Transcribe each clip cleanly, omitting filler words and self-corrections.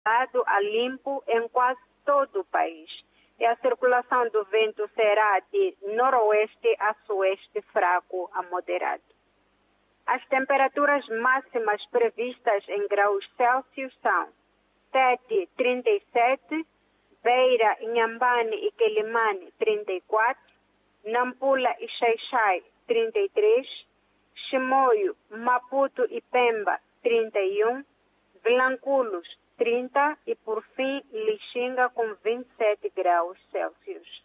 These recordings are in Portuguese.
a limpo em quase todo o país. E a circulação do vento será de noroeste a sueste fraco a moderado. As temperaturas máximas previstas em graus Celsius são Tete, 37, Beira, Inhambane e Quelimane, 34, Nampula e Xai-Xai, 33, Chimoio, Maputo e Pemba, 31, Vilanculos, 30 e, por fim, Lixinga com 27 graus Celsius.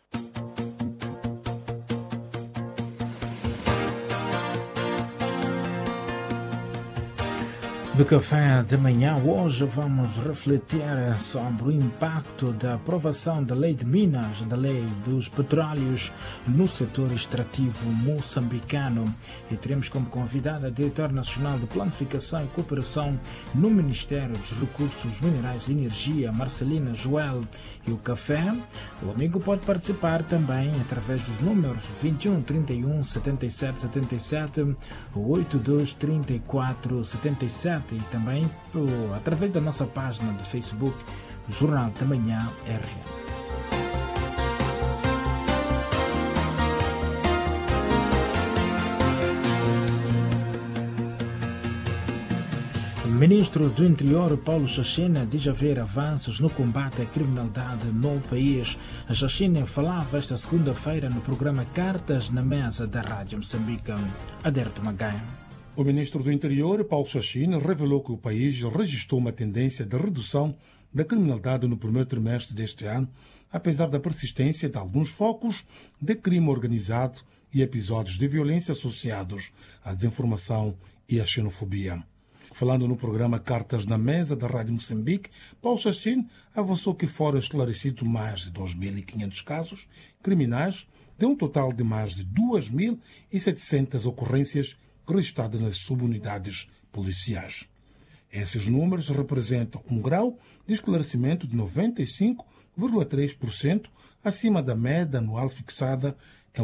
No Café de Manhã, hoje vamos refletir sobre o impacto da aprovação da Lei de Minas, da Lei dos Petróleos no setor extrativo moçambicano. E teremos como convidada a Diretora Nacional de Planificação e Cooperação no Ministério dos Recursos Minerais e Energia, Marcelina Joel. E o café, o amigo pode participar também através dos números 21 31 77 77 ou 82 34 77. E também através da nossa página do Facebook, Jornal da Manhã RN. O ministro do Interior, Paulo Xaxina, diz haver avanços no combate à criminalidade no país. A Xaxina falava esta segunda-feira no programa Cartas na Mesa da Rádio Moçambique. Aderto Magaia. O ministro do Interior, Paulo Xaxina, revelou que o país registrou uma tendência de redução da criminalidade no primeiro trimestre deste ano, apesar da persistência de alguns focos de crime organizado e episódios de violência associados à desinformação e à xenofobia. Falando no programa Cartas na Mesa da Rádio Moçambique, Paulo Xaxina avançou que foram esclarecidos mais de 2.500 casos criminais, de um total de mais de 2.700 ocorrências registradas nas subunidades policiais. Esses números representam um grau de esclarecimento de 95,3%, acima da média anual fixada em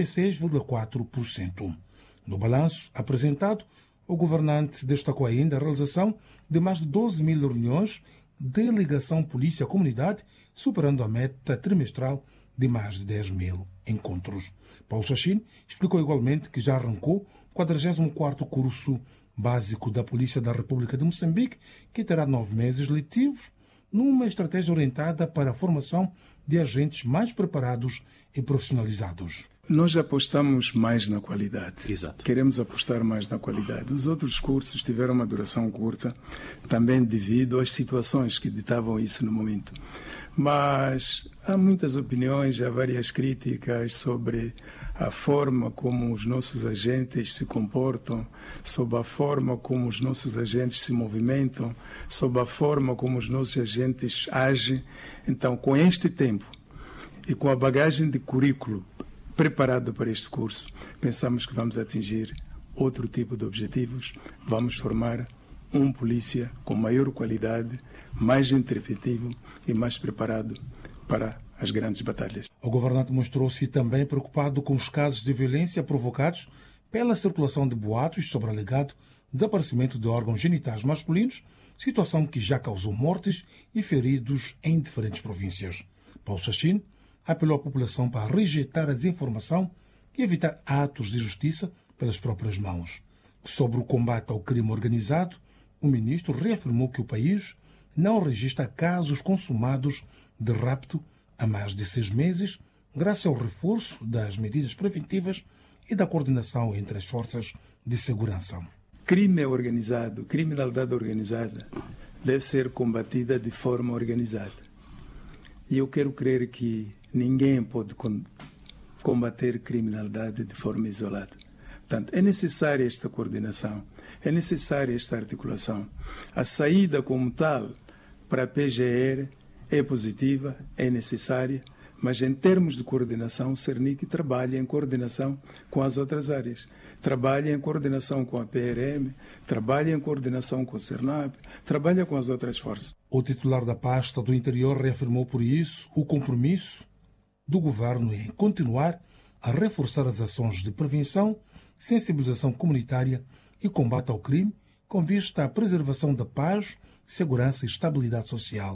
86,4%. No balanço apresentado, o governante destacou ainda a realização de mais de 12 mil reuniões de ligação polícia-comunidade, superando a meta trimestral de mais de 10 mil encontros. Paulo Xaxina explicou igualmente que já arrancou o 44º curso básico da Polícia da República de Moçambique, que terá 9 meses letivos, numa estratégia orientada para a formação de agentes mais preparados e profissionalizados. Nós apostamos mais na qualidade. Exato. Queremos apostar mais na qualidade. Os outros cursos tiveram uma duração curta, também devido às situações que ditavam isso no momento. Mas há muitas opiniões, há várias críticas sobre a forma como os nossos agentes se comportam, sobre a forma como os nossos agentes se movimentam, sobre a forma como os nossos agentes agem. Então, com este tempo e com a bagagem de currículo preparado para este curso, pensamos que vamos atingir outro tipo de objetivos. Vamos formar um polícia com maior qualidade, mais interpretativo e mais preparado para as grandes batalhas. O governante mostrou-se também preocupado com os casos de violência provocados pela circulação de boatos sobre alegado desaparecimento de órgãos genitais masculinos, situação que já causou mortes e feridos em diferentes províncias. Paulo Xaxina apelou à população para rejeitar a desinformação e evitar atos de justiça pelas próprias mãos. Sobre o combate ao crime organizado, o ministro reafirmou que o país não registra casos consumados de rapto há mais de 6 meses, graças ao reforço das medidas preventivas e da coordenação entre as forças de segurança. Crime organizado, criminalidade organizada, deve ser combatida de forma organizada. E eu quero crer que ninguém pode combater criminalidade de forma isolada. Portanto, é necessária esta coordenação, é necessária esta articulação. A saída como tal para a PGR é positiva, é necessária, mas em termos de coordenação, o CERNIC trabalha em coordenação com as outras áreas. Trabalha em coordenação com a PRM, trabalha em coordenação com o CERNAP, trabalha com as outras forças. O titular da pasta do Interior reafirmou por isso o compromisso do governo em continuar a reforçar as ações de prevenção, sensibilização comunitária e combate ao crime, com vista à preservação da paz, segurança e estabilidade social